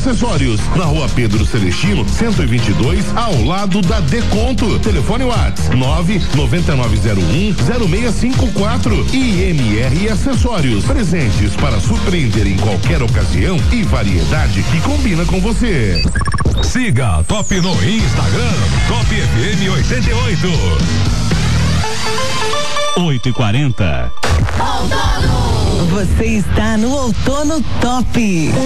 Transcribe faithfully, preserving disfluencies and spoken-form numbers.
Acessórios, na rua Pedro Celestino, cento e vinte e dois, ao lado da Deconto. Telefone WhatsApp nove nove nove zero um zero seis cinco quatro. I M R Acessórios, presentes para surpreender em qualquer ocasião e variedade que combina com você. Siga a Top no Instagram, Top F M oitenta e oito. oito e quarenta. Você está no Outono Top.